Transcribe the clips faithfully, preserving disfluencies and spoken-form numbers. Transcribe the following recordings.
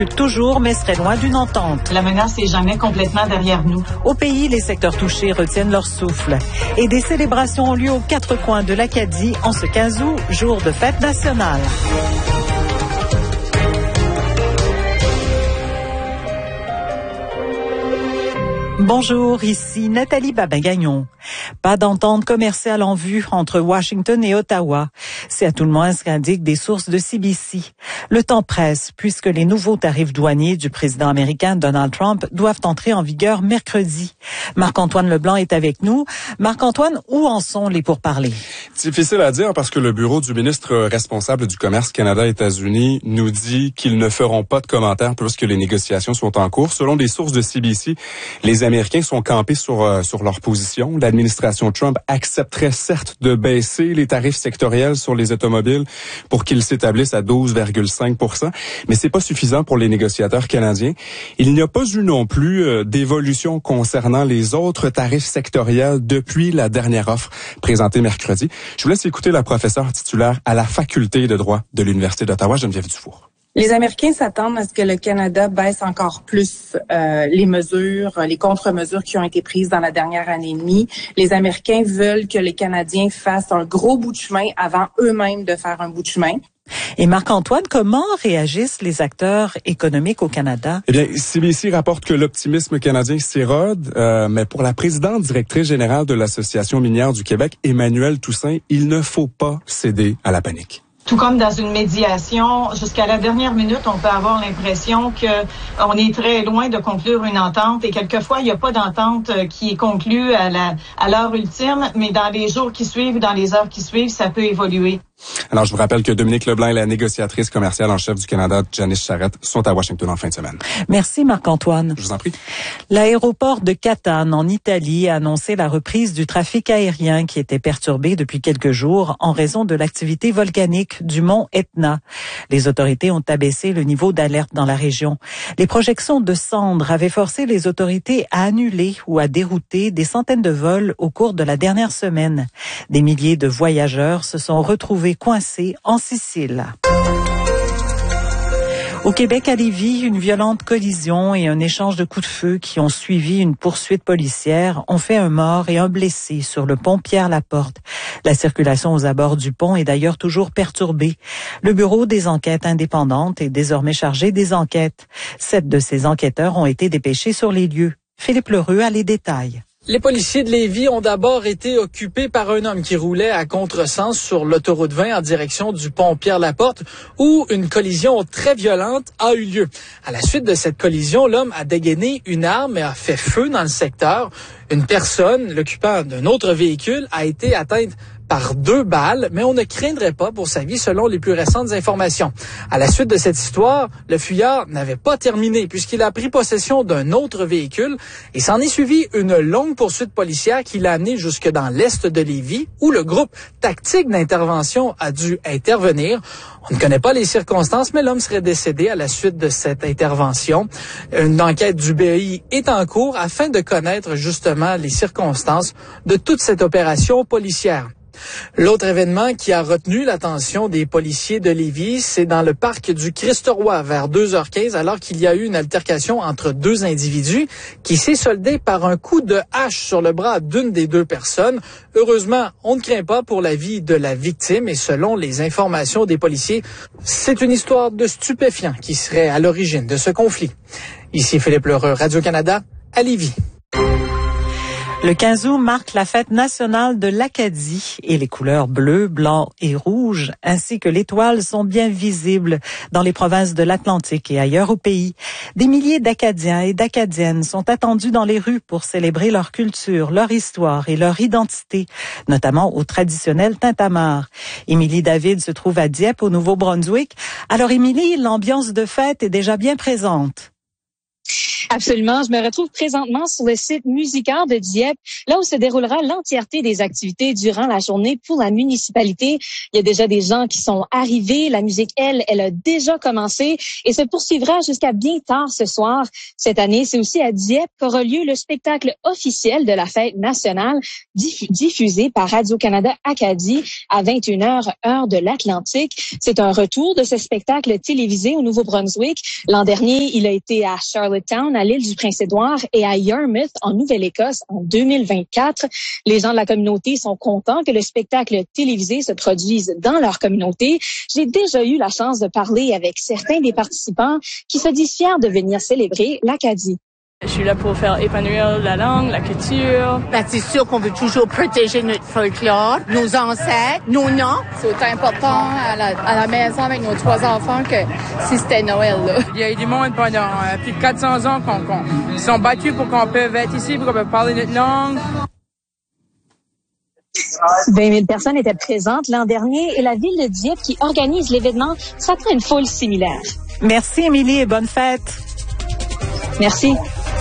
Toujours, mais serait loin d'une entente. La menace est jamais complètement derrière nous. Au pays, les secteurs touchés retiennent leur souffle. Et des célébrations ont lieu aux quatre coins de l'Acadie en ce quinze août, jour de fête nationale. Bonjour, ici Nathalie Babin-Gagnon. Pas d'entente commerciale en vue entre Washington et Ottawa. C'est à tout le moins ce qu'indiquent des sources de C B C. Le temps presse puisque les nouveaux tarifs douaniers du président américain Donald Trump doivent entrer en vigueur mercredi. Marc-Antoine Leblanc est avec nous. Marc-Antoine, où en sont les pourparlers? Difficile à dire parce que le bureau du ministre responsable du commerce Canada-États-Unis nous dit qu'ils ne feront pas de commentaires puisque les négociations sont en cours. Selon des sources de C B C, les Américains sont campés sur euh, sur leur position. L'administration Trump accepterait certes de baisser les tarifs sectoriels sur les automobiles pour qu'ils s'établissent à douze virgule cinq pour cent, mais c'est pas suffisant pour les négociateurs canadiens. Il n'y a pas eu non plus euh, d'évolution concernant les autres tarifs sectoriels depuis la dernière offre présentée mercredi. Je vous laisse écouter la professeure titulaire à la faculté de droit de l'Université d'Ottawa, Geneviève Dufour. Les Américains s'attendent à ce que le Canada baisse encore plus euh, les mesures, les contre-mesures qui ont été prises dans la dernière année et demie. Les Américains veulent que les Canadiens fassent un gros bout de chemin avant eux-mêmes de faire un bout de chemin. Et Marc-Antoine, comment réagissent les acteurs économiques au Canada? Eh bien, C B C rapporte que l'optimisme canadien s'érode, euh, mais pour la présidente directrice générale de l'Association minière du Québec, Emmanuelle Toussaint, il ne faut pas céder à la panique. Tout comme dans une médiation, jusqu'à la dernière minute, on peut avoir l'impression que on est très loin de conclure une entente et quelquefois, il n'y a pas d'entente qui est conclue à la à l'heure ultime, mais dans les jours qui suivent, dans les heures qui suivent, ça peut évoluer. Alors, je vous rappelle que Dominique Leblanc et la négociatrice commerciale en chef du Canada, Janice Charette, sont à Washington en fin de semaine. Merci Marc-Antoine. Je vous en prie. L'aéroport de Catane, en Italie, a annoncé la reprise du trafic aérien qui était perturbé depuis quelques jours en raison de l'activité volcanique du mont Etna. Les autorités ont abaissé le niveau d'alerte dans la région. Les projections de cendres avaient forcé les autorités à annuler ou à dérouter des centaines de vols au cours de la dernière semaine. Des milliers de voyageurs se sont retrouvés coincés en Sicile. Au Québec, à Lévis, une violente collision et un échange de coups de feu qui ont suivi une poursuite policière ont fait un mort et un blessé sur le pont Pierre-Laporte. La circulation aux abords du pont est d'ailleurs toujours perturbée. Le bureau des enquêtes indépendantes est désormais chargé des enquêtes. Sept de ces enquêteurs ont été dépêchés sur les lieux. Philippe Lheureux a les détails. Les policiers de Lévis ont d'abord été occupés par un homme qui roulait à contresens sur l'autoroute vingt en direction du pont Pierre-Laporte où une collision très violente a eu lieu. À la suite de cette collision, l'homme a dégainé une arme et a fait feu dans le secteur. Une personne, l'occupant d'un autre véhicule, a été atteinte par deux balles, mais on ne craindrait pas pour sa vie selon les plus récentes informations. À la suite de cette histoire, le fuyard n'avait pas terminé puisqu'il a pris possession d'un autre véhicule et s'en est suivi une longue poursuite policière qui l'a amené jusque dans l'est de Lévis où le groupe tactique d'intervention a dû intervenir. On ne connaît pas les circonstances, mais l'homme serait décédé à la suite de cette intervention. Une enquête du B A I est en cours afin de connaître justement les circonstances de toute cette opération policière. L'autre événement qui a retenu l'attention des policiers de Lévis, c'est dans le parc du Christ-Roi vers deux heures quinze, alors qu'il y a eu une altercation entre deux individus qui s'est soldée par un coup de hache sur le bras d'une des deux personnes. Heureusement, on ne craint pas pour la vie de la victime et selon les informations des policiers, c'est une histoire de stupéfiants qui serait à l'origine de ce conflit. Ici Philippe Lheureux, Radio-Canada, à Lévis. Le quinze août marque la fête nationale de l'Acadie et les couleurs bleu, blanc et rouge ainsi que l'étoile sont bien visibles dans les provinces de l'Atlantique et ailleurs au pays. Des milliers d'Acadiens et d'Acadiennes sont attendus dans les rues pour célébrer leur culture, leur histoire et leur identité, notamment au traditionnel tintamarre. Émilie David se trouve à Dieppe au Nouveau-Brunswick. Alors Émilie, l'ambiance de fête est déjà bien présente. Absolument. Je me retrouve présentement sur le site Musicaire de Dieppe, là où se déroulera l'entièreté des activités durant la journée pour la municipalité. Il y a déjà des gens qui sont arrivés. La musique, elle, elle a déjà commencé et se poursuivra jusqu'à bien tard ce soir. Cette année, c'est aussi à Dieppe qu'aura lieu le spectacle officiel de la fête nationale diff- diffusé par Radio-Canada Acadie à vingt et une heures, heure de l'Atlantique. C'est un retour de ce spectacle télévisé au Nouveau-Brunswick. L'an dernier, il a été à Charlottetown, à l'île du Prince-Édouard et à Yarmouth, en Nouvelle-Écosse, en deux mille vingt-quatre. Les gens de la communauté sont contents que le spectacle télévisé se produise dans leur communauté. J'ai déjà eu la chance de parler avec certains des participants qui se disent fiers de venir célébrer l'Acadie. Je suis là pour faire épanouir la langue, la culture. Ben, c'est sûr qu'on veut toujours protéger notre folklore, nos ancêtres, nos noms. C'est autant important à la, à la maison avec nos trois enfants que si c'était Noël, là. Il y a eu du monde pendant euh, plus de quatre cents ans qu'on, qu'on, ils sont battus pour qu'on puisse être ici, pour qu'on puisse parler notre langue. vingt mille personnes étaient présentes l'an dernier et la ville de Dieppe qui organise l'événement s'attend à une foule similaire. Merci, Émilie, et bonne fête. Merci.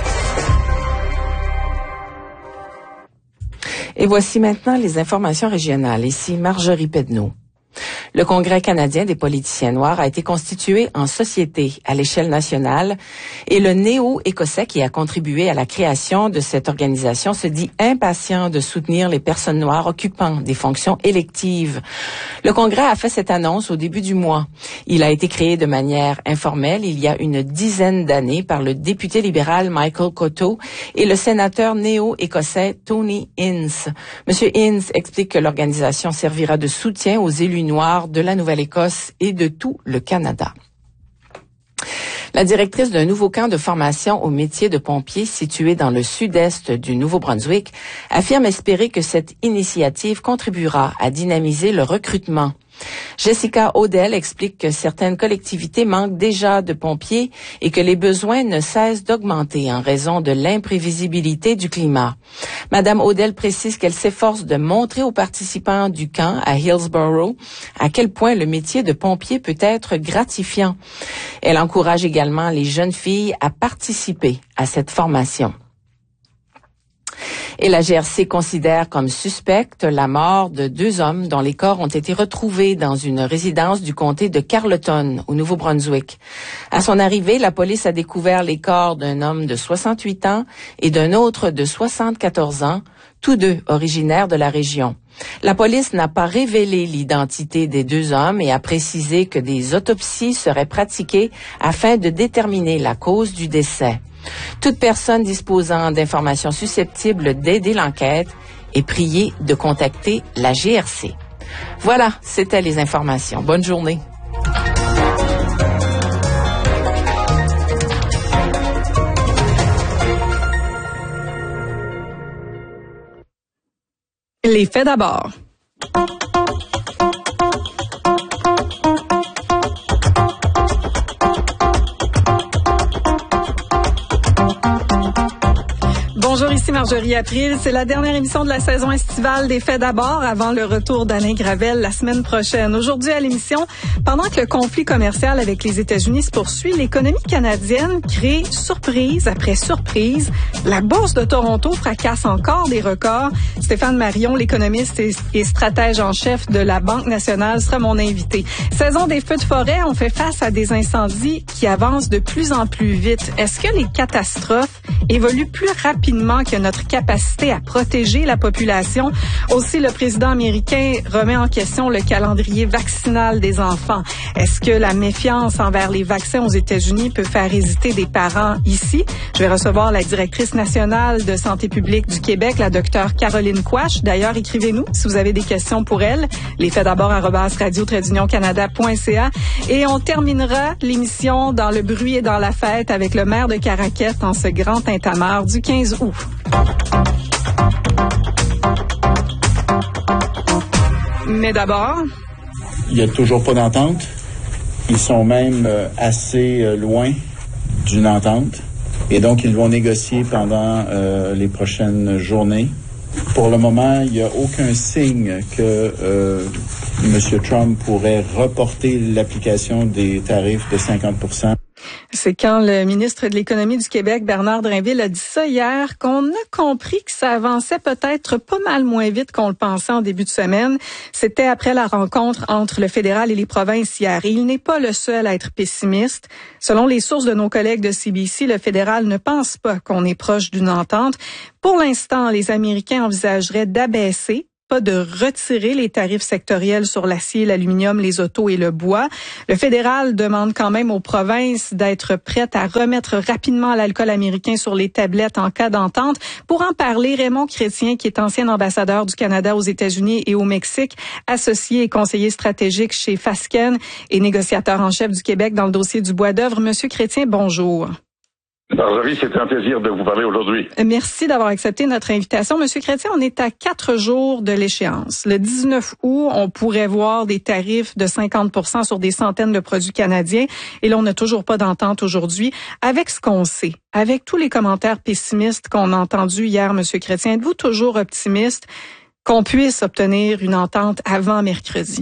Et voici maintenant les informations régionales. Ici Marjorie Pedneau. Le Congrès canadien des politiciens noirs a été constitué en société à l'échelle nationale et le néo-écossais qui a contribué à la création de cette organisation se dit impatient de soutenir les personnes noires occupant des fonctions électives. Le Congrès a fait cette annonce au début du mois. Il a été créé de manière informelle il y a une dizaine d'années par le député libéral Michael Coteau et le sénateur néo-écossais Tony Ince. Monsieur Ince explique que l'organisation servira de soutien aux élus noirs de la Nouvelle-Écosse et de tout le Canada. La directrice d'un nouveau camp de formation au métier de pompier situé dans le sud-est du Nouveau-Brunswick affirme espérer que cette initiative contribuera à dynamiser le recrutement. Jessica Odell explique que certaines collectivités manquent déjà de pompiers et que les besoins ne cessent d'augmenter en raison de l'imprévisibilité du climat. Madame Odell précise qu'elle s'efforce de montrer aux participants du camp à Hillsborough à quel point le métier de pompier peut être gratifiant. Elle encourage également les jeunes filles à participer à cette formation. Et la G R C considère comme suspecte la mort de deux hommes dont les corps ont été retrouvés dans une résidence du comté de Carleton, au Nouveau-Brunswick. À son arrivée, la police a découvert les corps d'un homme de soixante-huit ans et d'un autre de soixante-quatorze ans, tous deux originaires de la région. La police n'a pas révélé l'identité des deux hommes et a précisé que des autopsies seraient pratiquées afin de déterminer la cause du décès. Toute personne disposant d'informations susceptibles d'aider l'enquête est priée de contacter la G R C. Voilà, c'était les informations. Bonne journée. Les faits d'abord. Bonjour, ici Marjorie April. C'est la dernière émission de la saison estivale des Faits d'abord avant le retour d'Alain Gravel la semaine prochaine. Aujourd'hui à l'émission, pendant que le conflit commercial avec les États-Unis se poursuit, l'économie canadienne crée surprise après surprise. La bourse de Toronto fracasse encore des records. Stéphane Marion, l'économiste et stratège en chef de la Banque nationale, sera mon invité. Saison des feux de forêt, on fait face à des incendies qui avancent de plus en plus vite. Est-ce que les catastrophes évoluent plus rapidement que notre capacité à protéger la population? Aussi, le président américain remet en question le calendrier vaccinal des enfants. Est-ce que la méfiance envers les vaccins aux États-Unis peut faire hésiter des parents ici? Je vais recevoir la directrice nationale de santé publique du Québec, la docteure Caroline Quach. D'ailleurs, écrivez-nous si vous avez des questions pour elle. Les faits d'abord arobase radio trait d'union canada point c a. Et on terminera l'émission dans le bruit et dans la fête avec le maire de Caraquette en ce grand tintamarre du quinze août. Mais d'abord, il n'y a toujours pas d'entente. Ils sont même euh, assez euh, loin d'une entente. Et donc, ils vont négocier pendant euh, les prochaines journées. Pour le moment, il n'y a aucun signe que euh, M. Trump pourrait reporter l'application des tarifs de cinquante pour cent. C'est quand le ministre de l'Économie du Québec, Bernard Drinville, a dit ça hier, qu'on a compris que ça avançait peut-être pas mal moins vite qu'on le pensait en début de semaine. C'était après la rencontre entre le fédéral et les provinces hier. Et il n'est pas le seul à être pessimiste. Selon les sources de nos collègues de C B C, le fédéral ne pense pas qu'on est proche d'une entente. Pour l'instant, les Américains envisageraient d'abaisser, pas de retirer les tarifs sectoriels sur l'acier, l'aluminium, les autos et le bois. Le fédéral demande quand même aux provinces d'être prêtes à remettre rapidement l'alcool américain sur les tablettes en cas d'entente. Pour en parler, Raymond Chrétien, qui est ancien ambassadeur du Canada aux États-Unis et au Mexique, associé et conseiller stratégique chez Fasken et négociateur en chef du Québec dans le dossier du bois d'œuvre. Monsieur Chrétien, bonjour. Marjorie, c'est un plaisir de vous parler aujourd'hui. Merci d'avoir accepté notre invitation. Monsieur Chrétien, on est à quatre jours de l'échéance. Le dix-neuf août, on pourrait voir des tarifs de cinquante pour cent sur des centaines de produits canadiens. Et là, on n'a toujours pas d'entente aujourd'hui. Avec ce qu'on sait, avec tous les commentaires pessimistes qu'on a entendus hier, Monsieur Chrétien, êtes-vous toujours optimiste qu'on puisse obtenir une entente avant mercredi?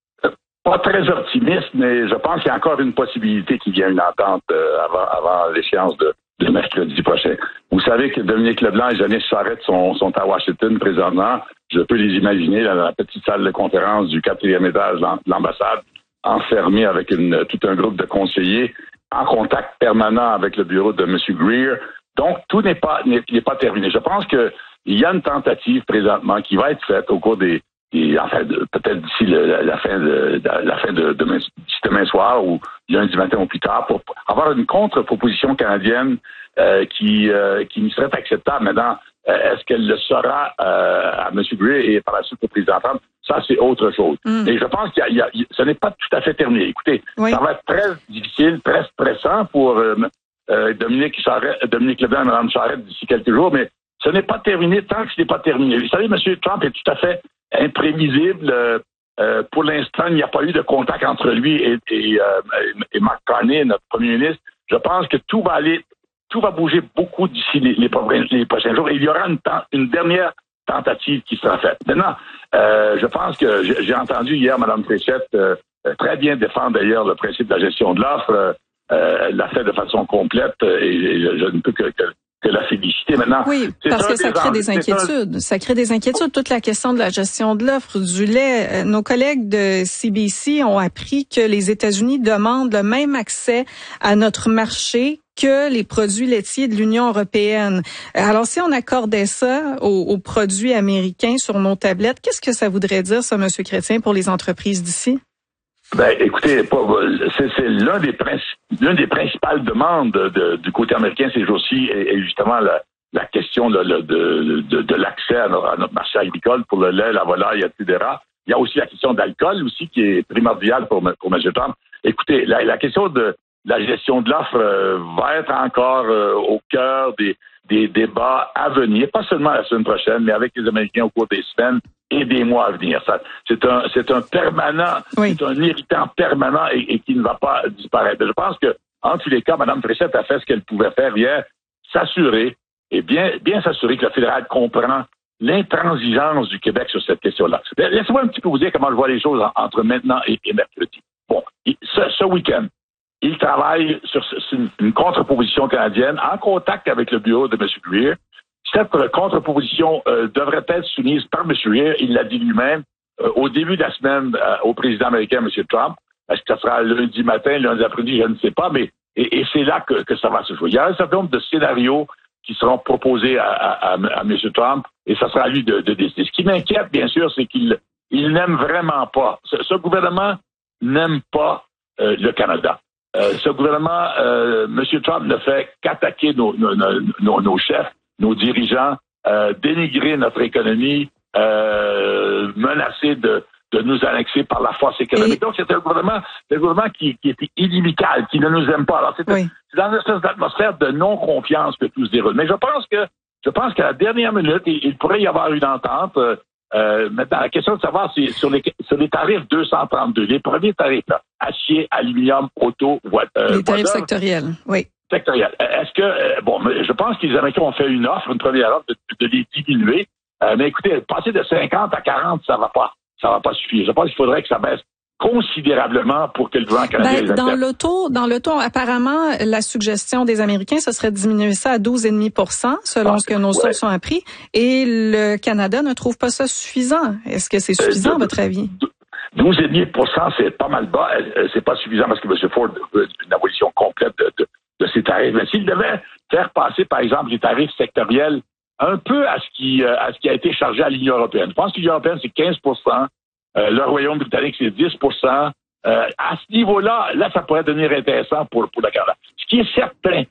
Pas très optimiste, mais je pense qu'il y a encore une possibilité qu'il y ait une entente euh, avant, avant l'échéance de, de mercredi prochain. Vous savez que Dominique Leblanc et Janice Charette sont, sont à Washington présentement. Je peux les imaginer dans la petite salle de conférence du quatrième étage de l'ambassade, enfermés avec une, tout un groupe de conseillers, en contact permanent avec le bureau de M. Greer. Donc, tout n'est pas, n'est, n'est pas terminé. Je pense qu'il y a une tentative présentement qui va être faite au cours des Et enfin, peut-être d'ici le, la, la fin de, de la fin de demain, d'ici demain soir ou lundi matin ou plus tard, pour avoir une contre-proposition canadienne euh, qui euh, qui nous serait acceptable. Maintenant, euh, est-ce qu'elle le sera euh, à M. Greer et par la suite au président Trump? Ça, c'est autre chose. Mm. Et je pense qu'il y a, il y a, ce n'est pas tout à fait terminé. Écoutez, oui. Ça va être très difficile, très stressant pour euh, euh, Dominique Charette, Dominique Leblanc et Mme Charette d'ici quelques jours, mais ce n'est pas terminé tant que ce n'est pas terminé. Vous savez, M. Trump est tout à fait imprévisible. Euh, euh, pour l'instant, il n'y a pas eu de contact entre lui et, et, euh, et Mark Carney, notre premier ministre. Je pense que tout va aller, tout va bouger beaucoup d'ici les, les, les prochains jours. Et il y aura une, une dernière tentative qui sera faite. Maintenant, euh, je pense que j'ai entendu hier Mme Fréchette euh, très bien défendre d'ailleurs le principe de la gestion de l'offre. Euh, euh, elle l'a fait de façon complète et, et je, je ne peux que, que que la féliciter maintenant. Oui, parce que ça crée des inquiétudes. Ça crée des inquiétudes. Toute la question de la gestion de l'offre du lait. Nos collègues de C B C ont appris que les États-Unis demandent le même accès à notre marché que les produits laitiers de l'Union européenne. Alors, si on accordait ça aux, aux produits américains sur nos tablettes, qu'est-ce que ça voudrait dire, ça, M. Chrétien, pour les entreprises d'ici? Ben, écoutez, c'est, c'est l'un des principes, l'une des principales demandes de, de, du côté américain ces jours-ci est, est justement la, la question de, de, de, de l'accès à notre, à notre marché agricole pour le lait, la volaille, et cetera. Il y a aussi la question d'alcool aussi qui est primordiale pour, pour M. Trump. Écoutez, la, la question de la gestion de l'offre euh, va être encore euh, au cœur des, des débats à venir, pas seulement la semaine prochaine, mais avec les Américains au cours des semaines et des mois à venir. Ça, c'est un, c'est un permanent, oui. C'est un irritant permanent et, et qui ne va pas disparaître. Je pense que, en tous les cas, Mme Fréchette a fait ce qu'elle pouvait faire hier, s'assurer, et bien, bien s'assurer que le fédéral comprend l'intransigeance du Québec sur cette question-là. Laissez-moi un petit peu vous dire comment je vois les choses en, entre maintenant et, et mercredi. Bon, ce, ce week-end, il travaille sur, sur une, une contre-proposition canadienne en contact avec le bureau de M. Greer. Cette contre-proposition euh, devrait être soumise par M. Greer, il l'a dit lui-même, euh, au début de la semaine euh, au président américain, M. Trump. Est-ce que ça sera lundi matin, lundi après-midi, je ne sais pas, mais et, et c'est là que, que ça va se jouer. Il y a un certain nombre de scénarios qui seront proposés à, à, à, à M. Trump, et ça sera à lui de, de décider. Ce qui m'inquiète, bien sûr, c'est qu'il il n'aime vraiment pas. Ce, ce gouvernement n'aime pas euh, le Canada. Euh, ce gouvernement, euh, M. Trump ne fait qu'attaquer nos, nos, nos, nos chefs, nos dirigeants, euh, dénigrer notre économie, euh, menacer de, de nous annexer par la force économique. Et... Donc, c'est un gouvernement, c'est un gouvernement qui, qui est inimicable, qui ne nous aime pas. Alors, c'est, oui. c'est dans une espèce d'atmosphère de non-confiance que tout se déroule. Mais je pense que, je pense qu'à la dernière minute, il, il pourrait y avoir une entente. Euh, euh, maintenant, la question de savoir, c'est sur les, sur les tarifs deux cent trente-deux, les premiers tarifs, là, acier, aluminium, auto, voie, euh, les tarifs sectoriels, oui. Sectoriel. Est-ce que, euh, bon, je pense que les Américains ont fait une offre, une première offre, de, de les diminuer. Euh, mais écoutez, passer de cinquante à quarante, ça va pas, ça va pas suffire. Je pense qu'il faudrait que ça baisse considérablement pour que le gouvernement canadien ben, les dans accepte. l'auto, dans l'auto, apparemment, la suggestion des Américains, ce serait de diminuer ça à douze virgule cinq pour cent, selon ah, ce que nos ouais. sources ont appris. Et le Canada ne trouve pas ça suffisant. Est-ce que c'est suffisant, euh, de, à votre avis? douze virgule cinq pour cent, c'est pas mal bas. C'est pas suffisant parce que M. Ford veut une abolition complète de, de, de ces tarifs. Mais s'il devait faire passer, par exemple, les tarifs sectoriels un peu à ce qui, à ce qui a été chargé à l'Union européenne. Je pense que l'Union européenne, c'est quinze pour cent. Euh, le Royaume britannique, c'est dix pour cent. Euh, à ce niveau-là, là, ça pourrait devenir intéressant pour, pour le Canada. Ce qui est certain,